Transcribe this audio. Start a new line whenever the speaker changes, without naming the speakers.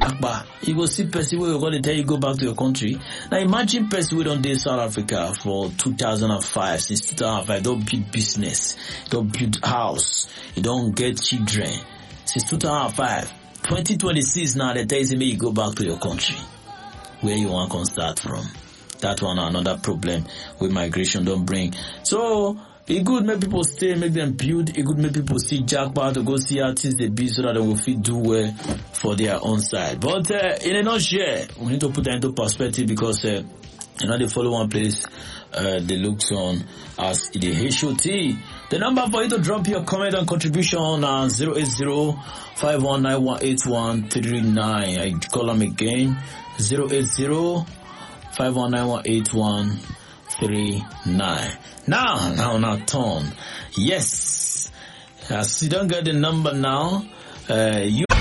You go see person where you're going to tell you go back to your country. Now imagine person we don't do South Africa for 2005, since 2005, don't build business, don't build house, you don't get children. Since 2005, 2026 now they tell you you go back to your country. Where you want to start from? That one another problem with migration don't bring. So it good make people stay, make them build. It good make people see jackpot to go see artists they be so that they will fit do well for their own side. But in a nutshell, we need to put that into perspective because they follow one place they look on as the HOT. The number for you to drop your comment and contribution on 080-519-18139. I call them again 080-519-18139. Now turn. Yes. As you don't get the number now, you